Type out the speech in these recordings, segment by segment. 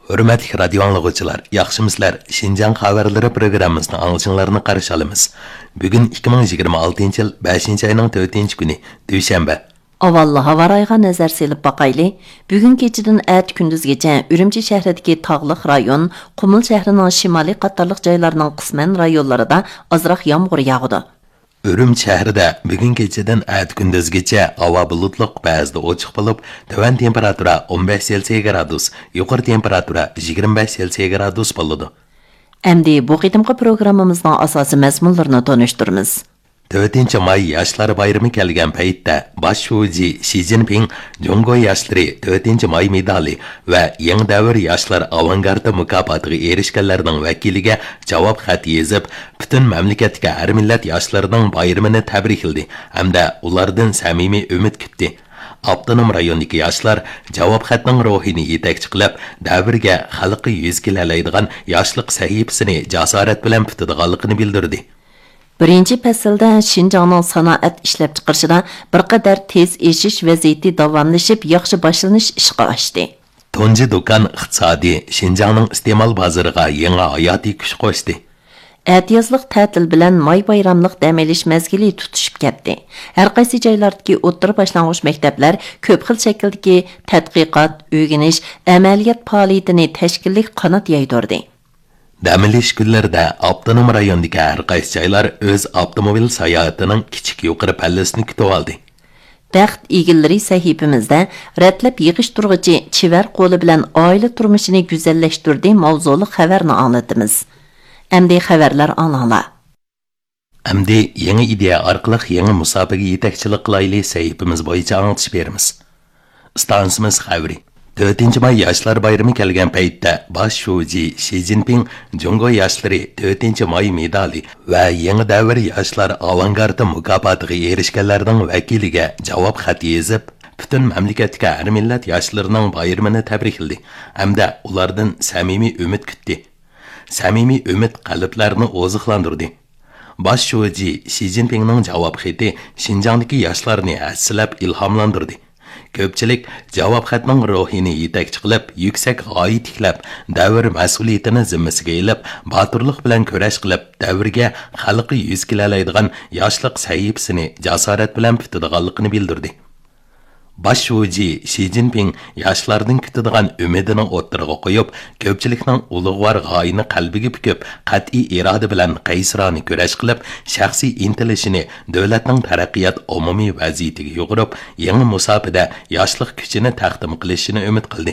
Hürmetli radyo anlıqçılar, yaxşımızlar, Şinjan xabarları programımızın anılışınlarını qarşı alımız. Bugün 2026 yıl 5. ayının 4. günü, Düşenbe. Avvallı havarayga nazar selip bakaylı, bugün keçidin ət gündüz geçen Ürümçi şəhrideki Tağlıq rayon, Qumul şəhrinin şimali qatarlıq caylarının qismen rayonları da azraq yağmur yağıdı. Ürüm şəhrida bugün keçidin ət gündüzgacha havo bulutluq, ba'zida ochiq bo'lib, tuvan temperatura 15 Selsiy gradus, yuqori temperatura 25 Selsiy gradus bo'ladi. Endi bu qitimqi programmamızın asası məzmunlarını tanıştırmız. 4 may Yoshlar bayrami kelgan paytda bosh shuji Xi Jinping Jungo yoshlari 4 may medali va Yangi davr yoshlar avangardi mukofotiga erishganlarning vakiliga javob xat yozib, butun mamlakatga har millat yoshlarining bayramini tabrikladi hamda ulardan samimiy umid kutdi. Avtonom rayondagi yoshlar javob xatning ruhini yetakchi qilib, davrga xalqi yuz kelaydigan yoshlik sahifasini jasorat bilan tutadiganligini bildirdi. Birinci pəsildə Şinjanның sanaat işləp çıxırışıda bir qədər tez eşiş vəziyyəti davamlaşıb, yaxşı başlanış işqa açdı. Tunji Dukan iqtisadi Şinjanның iste'mol bozoriga yangi hayotiy kuch qo'shdi. Ətiyyazlıq tətil bilən may bayramlıq dəm elish məzgili tutuşub ketdi. Hər qaysi joylardakı o'rta boshlang'ich maktablar ko'p xil shakldagi tadqiqot, o'rganish, amaliyot faoliyatini tashkillik qanot yaydirdi. Dam-olish kunlarida avtonom rayondagi har qaysi joylar o'z avtomobil sayohatining kichik yuqori pallasini kutib oldi. Bəxt egilləri sahifimizdə rətlab yığışdırğıcı çivar qo'li bilan oila turmushini güzəlləşdirdi mavzulu xəbərini anlatımız. Əmdi xəbərlər anlanglar. Əmdi yangi ideya orqali yangi musobaqa yetakchilik qilayli sahifimiz bo'yicha anglatish beramiz. Stansimiz xabari 4 may Yoshlar bayrami kelgan paytda bosh shuji Xi Jinping Jungo yoshlari 4 may medali va Yangi davr yoshlar avangardi mukofotiga erishganlarning vakiliga javob xat yozib, butun mamlakatga har millat yoshlarining bayramini tabrikladi hamda ulardan samimiy umid kutdi. Samimiy umid qalblarni oziqlantirdi. Bosh shuji Xi Jinpingning javob xati Şinjandagi yoshlarni aslab ilhomlantirdi. Ko'pchilik javob xatning ruhini yetakchi qilib, yuksak g'oya tiklab, davr mas'uliyatini zimmasiga ilib, boturlik bilan kurash qilib, davrga xalqi yuz kelaydigan yoshlik sahifasini jasorat bilan tutadiganligini bildirdi. Bosh shuji Xi Jinping yoshlarning kutadigan umidini o'ttirg'a qo'yib, ko'pchilikning ulug'vor g'oyini qalbiga pukib, qat'iy iroda bilan qaysirona kurash qilib, shaxsiy intilishini davlatning taraqqiyot umumiy vaziyatiga yo'g'irib, yangi musobaqada yoshlik kuchini taqdim qilishini umid qildi.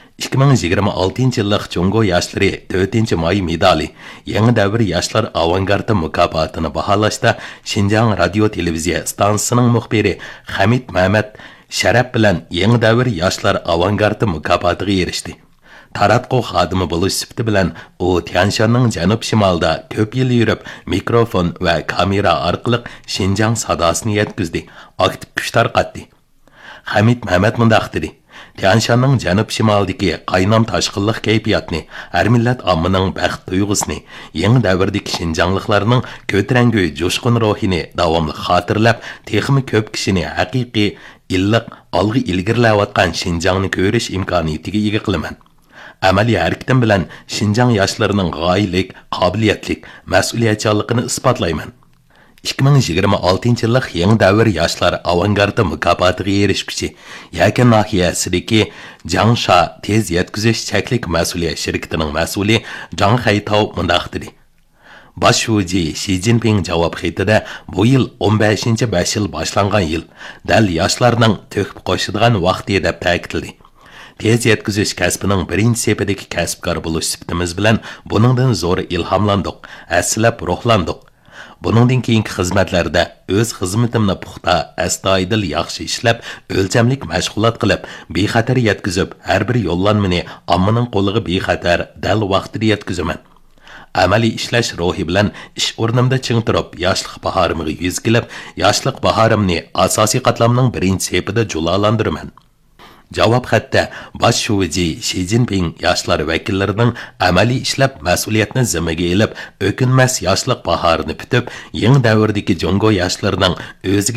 2026 yillik Jungo yoshlari 4 may medali Yangi davr yoshlar avangardi mukofotini baholashda Şinjan radio televiziya stansiyasining muxbiri Hamid Mahmad sharaf bilan Yangi davr yoshlar avangardi mukofotiga erishdi. Taratqu xodimi bo'lish sifati bilan u Tianshanning janub-shimolida ko'p yil yurib, mikrofon va kamera orqali Şinjan sadosini yetkazdi, aktiv kuch tarqatdi. Hamid Mahmad mundaq dedi: Tianshanning janub-shimolidagi qaynam tashqinlik kayfiyatni, har millat ommaning baxt tuyg'usini, yangi davrdagi Şinjanliklarning ko'tarangi jo'shqin ruhini davomli xotirlab, texmi ko'p kishini haqiqiy illiq olg'i ilgirlayotgan Şinjanni ko'rish imkoniyatiga ega qilaman. Amaliy harakatim bilan Şinjan yoshlarining g'oyalik, qobiliyatlik, mas'uliyatchanligini isbotlayman. 2026 yillik Yangi davr yoshlar avangardi mukofotiga erishguchi Yakan nahiyasidagi Jangsha tez yetkazish cheklik mas'uliyat shirkatining mas'uli Zhang Haitao mundaq dedi. Bosh shuji Xi Jinping javob xatida bu yil 15 yil boshlangan yil, dal yoshlarning to'kib qo'shadigan vaqti deb ta'kidladi. Tez yetkazish kasbining birinchi sepidagi kasbkor bo'lish sifatimiz bilan buningdan zo'r ilhomlandik, aslab ruhlandik. Buningdan keyingi xizmatlarda o'z xizmatimni puxta, astoydil yaxshi ishlab, o'lchamlik mashg'ulot qilib, bexatar yetkazib, har bir yo'llanmani ommaning qo'liga bexatar, dal vaqtida yetkazaman. Amaliy ishlash ruhi bilan ish o'rnimda ching turib, yoshlik bahorimga yuz kelib, yoshlik bahorimni asosiy qatlamning birinchi sepida julalandiraman. Javob xatda bosh shuji Xi Jinping yoshlar vakillarining amaliy ishlab mas'uliyatni zimmaga elib, o'kinmas yoshlik bahorini kutib, yangi davrdagi Jungo yoshlarining o'ziga